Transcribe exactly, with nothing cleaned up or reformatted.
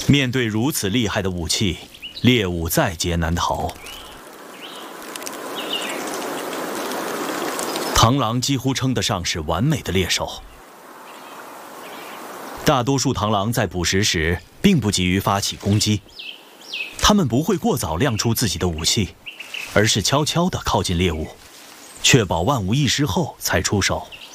面对如此厉害的武器，猎物在劫难逃。螳螂几乎称得上是完美的猎手。大多数螳螂在捕食时并不急于发起攻击，它们不会过早亮出自己的武器，而是悄悄地靠近猎物，确保万无一失后才出手。